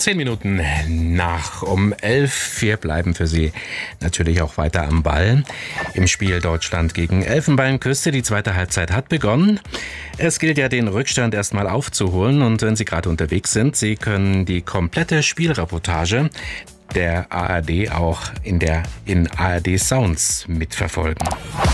10 Minuten nach um 11. Wir bleiben für Sie natürlich auch weiter am Ball. Im Spiel Deutschland gegen Elfenbeinküste. Die zweite Halbzeit hat begonnen. Es gilt ja, den Rückstand erstmal aufzuholen. Und wenn Sie gerade unterwegs sind, Sie können die komplette Spielreportage der ARD auch in ARD Sounds mitverfolgen.